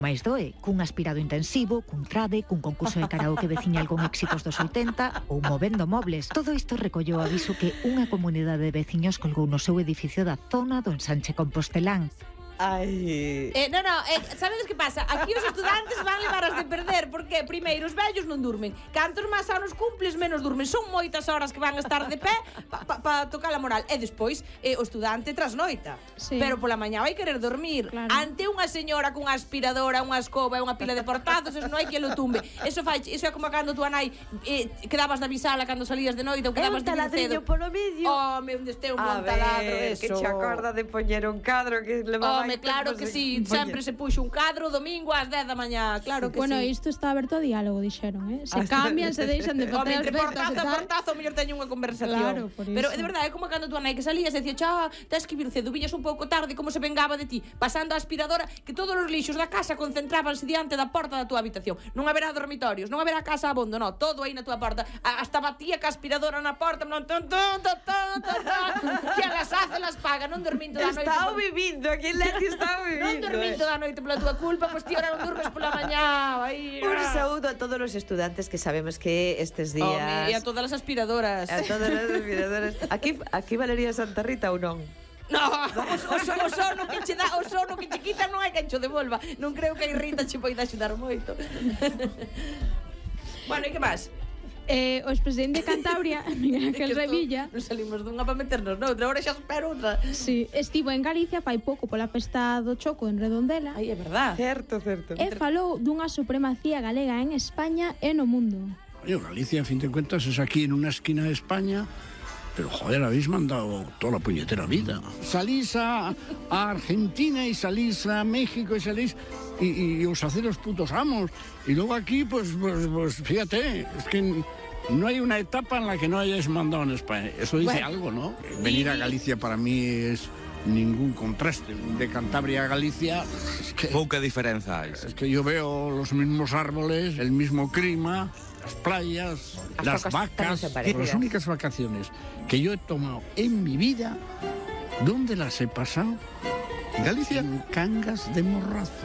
Mais doe, cun aspirado intensivo, cun trade, cun concurso de karaoke veciñal con éxitos dos 80 ou movendo mobles. Todo isto recolleu o aviso que unha comunidade de veciños colgou no seu edificio da zona do Ensanche Compostelán. Ai... sabedes que pasa? Aquí os estudantes van levar as de perder, porque primeiro os vellos non durmen. Cantos máis anos cumples, menos durmen. Son moitas horas que van a estar de pé para tocar a moral. E despois o estudante trasnoita. Sí. Pero pola mañá vai querer dormir. Claro. Ante unha señora cunha aspiradora, unha escoba e unha pila de portazos, eso non hai que lo tumbe. Eso é como cando tú nai quedabas na bisala cando salías de noite ou quedabas de taladriño cedo. polo medio. Home, onde este un bom taladro, eso. Que che acorda de poñer un cadro que levaba... Home, claro que sí, sempre se puxo un cadro domingo ás 10 da mañá, claro que Bueno, sí. isto está aberto a diálogo, dixeron, Se cambian, se deixan de facer as entre festas e portazo a tal. portazo, mellor teño unha conversación. Claro, por iso. Pero de verdade, é como cando tú nai que salías e dicía, tens que vir cedo, viñas un pouco tarde, como se vengaba de ti, pasando a aspiradora, que todos os lixos da casa concentrábanse diante da porta da túa habitación. Non haberá dormitorios, non haberá casa abondo, non, todo aí na túa porta. Hasta batía ca aspiradora na porta, non, que las hace, las paga, non dormindo da noite. Estaba vivindo, aquí Leti estaba vivindo. Non dormindo da noite pola túa culpa, pois ti ahora non durmes pola mañá. Un saúdo a todos os estudantes que sabemos que estes días... Home, e a todas as aspiradoras. A todas as aspiradoras. Aquí Valería Santa Rita ou non? No, o sono que che dá, o sono que che quita non hai que cho devolva. Non creo que a Rita che poida axudar moito. Bueno, e que máis? O expresidente de Cantabria, Miguel Ángel Revilla, non salimos dunha para meternos noutra, agora xa espero outra. sí, estivo en Galicia fai pouco pola festa do Choco en Redondela. Ai, é verdad. Certo. E falou dunha supremacía galega en España e no mundo. Oye, Galicia, en fin de cuentas, es aquí en una esquina de España, pero joder, habéis mandado toda la puñetera vida. Salís a Argentina y salís a México y salís y os hacéis los putos amos. Y luego aquí, pues fíjate, es que no hay una etapa en la que no hayáis mandado en España. Eso dice algo, ¿no? Venir a Galicia para mí es ningún contraste. De Cantabria a Galicia... Es que, pouca diferenza hai. es que yo veo los mismos árboles, el mismo clima, las playas, las vacas. Las únicas vacaciones que yo he tomado en mi vida, ¿dónde las he pasado? En Galicia. En Cangas de Morrazo.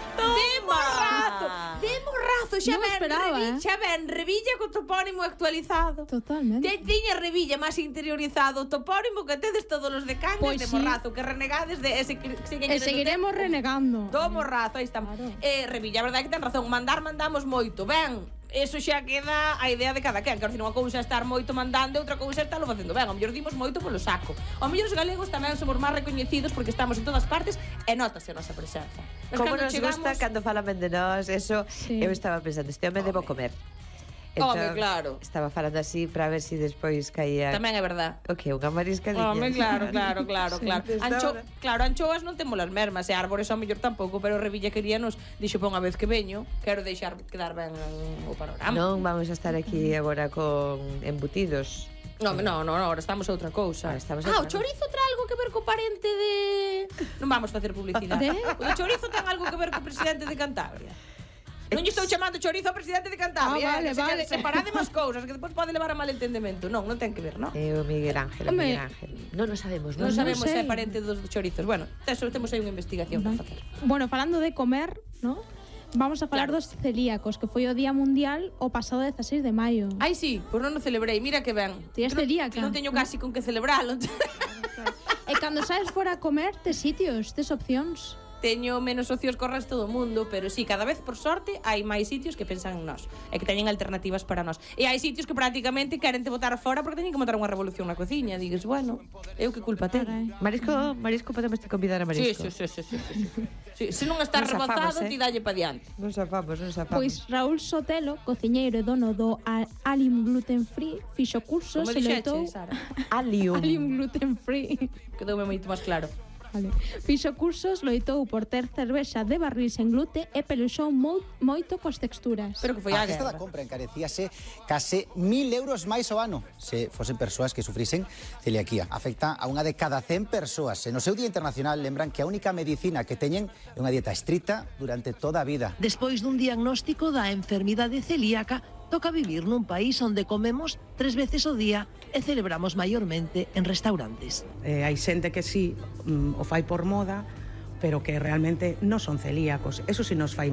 De morrazo, xa Non ven esperaba, Xa ven Revilla co topónimo actualizado. Totalmente. Tiña Revilla máis interiorizado o topónimo que tedes todos os de Cangas Pois de sí. Morrazo, que renegades de ese E seguiremos renegando. do Morrazo, aí estamos. Claro. Revilla, a verdade que ten razón, mandamos moito, ben. Eso xa queda a idea de cada quen. Que unha cousa é estar moito mandando e outra cousa é estarlo facendo ben. Ao mellor dimos moito polo saco. Ao mellor os galegos tamén somos máis recoñecidos porque estamos en todas partes e notase a nosa presenza. Como nos gusta cando falan ben de nós, eso Sí. eu estaba pensando, este home debo comer. Home, claro. Estaba falando así para ver si despois caía... Tamén é verdad. O que, unha mariscadilla? Home, claro. Sí. Anchoas non temos as mermas, e árbores ao mellor tampouco, pero Revilla queríanos, dixo pa unha vez que veño, quero deixar quedar ben o panorama. Non vamos a estar aquí agora con embutidos. No, ahora estamos a outra cousa. Ahora estamos a O outra chorizo trae algo que ver co parente de... Non vamos facer publicidade. O chorizo ten algo que ver co presidente de Cantabria. Non lle estou chamando chorizo ao presidente de Cantabria. Vale. Separademos cousas, que depois pode levar a malentendemento. Non ten que ver, non? O Miguel Ángel, o Home. Miguel Ángel. Non o sabemos, Non sabemos se é sei. parente dos chorizos. Bueno, temos aí unha investigación para facer. Bueno, falando de comer, ¿no? Vamos a falar Claro. dos celíacos, que foi o Día Mundial o pasado 16 de maio. Ai, sí, pois non o celebrei, mira que ben. Ti és celíaca. Non teño casi con que celebralo. E cando saes fora a comer, tes sitios, tes opcións. Teño menos socios co resto do mundo, pero sí, cada vez, por sorte, hai máis sitios que pensan en nós e que teñen alternativas para nós. E hai sitios que prácticamente queren te botar fora porque teñen que montar unha revolución na cociña. Digues, bueno, eu que culpa teño? Marisco podemos te convidar a marisco. Sí, se non está Non zafamos, rebozado, ti dalle pa diante. Non zafamos. Pois Raúl Sotelo, cociñeiro e dono do Alium Gluten Free, fixo cursos Como e loitou... dixeche, Sara? Alium. Alium Gluten Free. Quedoume moito máis claro. Vale. Fixo cursos, loitou por ter cervexa de barril sen glute e peluxou moito cos texturas. Pero que foi A a cesta da guerra. compra encarecíase case 1.000 euros máis ao ano se fosen persoas que sufrisen celiaquía. Afecta a unha de cada 100 persoas. E no seu Día Internacional lembran que a única medicina que teñen é unha dieta estricta durante toda a vida. Despois dun diagnóstico da enfermidade celíaca, toca vivir nun país onde comemos 3 veces ao día e celebramos maiormente en restaurantes. Hai xente que sí, o fai por moda, pero que realmente non son celíacos. Eso si nos fai